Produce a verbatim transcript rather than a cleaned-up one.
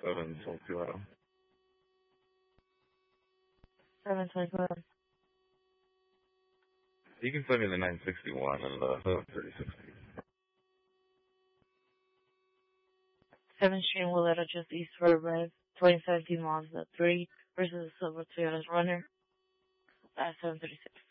seven twenty-two item. seven twenty-two. You can send me the nine sixty-one and the seven thirty-six. seven Stream will let just East Road Drive, twenty seventeen Mazda three versus the Silver Toyota Runner at seven thirty-six.